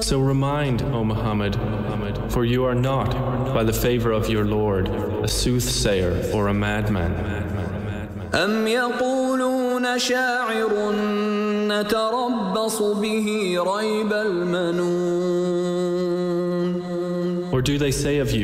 So remind, O Muhammad, for you are not, by the favor of your Lord, a soothsayer or a madman. أم يقولون شاعر نتربص به ريب المنون. Or do they say of you,